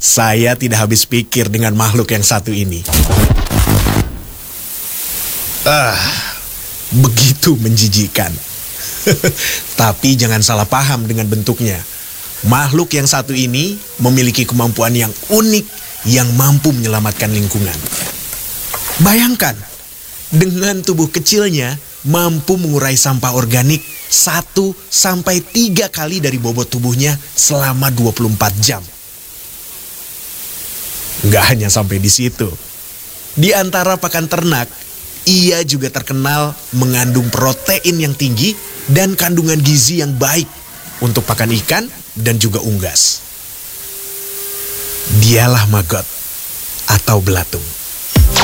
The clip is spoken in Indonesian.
Saya tidak habis pikir dengan makhluk yang satu ini. Begitu menjijikan. Tapi jangan salah paham dengan bentuknya. Makhluk yang satu ini memiliki kemampuan yang unik yang mampu menyelamatkan lingkungan. Bayangkan, dengan tubuh kecilnya mampu mengurai sampah organik 1-3 kali dari bobot tubuhnya selama 24 jam. Nggak hanya sampai di situ. Di antara pakan ternak, ia juga terkenal mengandung protein yang tinggi dan kandungan gizi yang baik untuk pakan ikan dan juga unggas. Dialah maggot atau belatung.